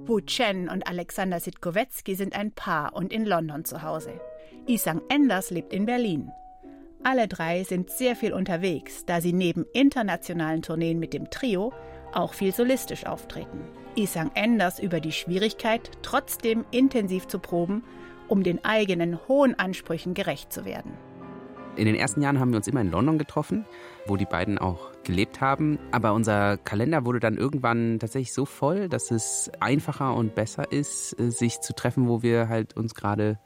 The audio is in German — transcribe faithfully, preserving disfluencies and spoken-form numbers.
Wu Chen und Alexander Sitkowetzki sind ein Paar und in London zu Hause. Isang Enders lebt in Berlin. Alle drei sind sehr viel unterwegs, da sie neben internationalen Tourneen mit dem Trio auch viel solistisch auftreten. Isang Enders über die Schwierigkeit, trotzdem intensiv zu proben, um den eigenen hohen Ansprüchen gerecht zu werden. In den ersten Jahren haben wir uns immer in London getroffen, wo die beiden auch gelebt haben. Aber unser Kalender wurde dann irgendwann tatsächlich so voll, dass es einfacher und besser ist, sich zu treffen, wo wir halt uns gerade